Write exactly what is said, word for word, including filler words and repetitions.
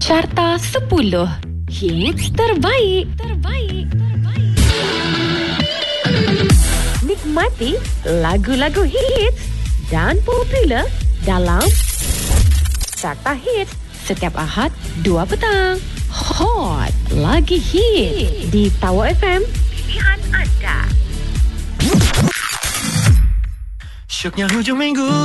Carta sepuluh hits terbaik. Terbaik. Terbaik. Nikmati lagu-lagu hits dan popular dalam Carta Hits setiap Ahad dua petang. Hot lagi hit di Tower F M, pilihan anda. Syuknya hujung minggu